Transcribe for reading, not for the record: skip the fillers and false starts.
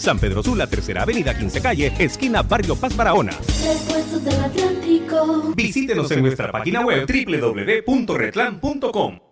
San Pedro Sula, Tercera Avenida, 15 Calle, esquina Barrio Paz Barahona. Repuestos del Atlántico. Visítenos en nuestra página web www.retlan.com.